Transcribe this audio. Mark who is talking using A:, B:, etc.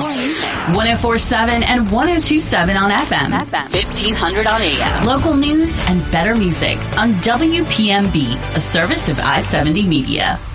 A: 104.7 and 102.7 on FM. 1500 on AM. Local news and better music on WPMB, a service of I-70 Media.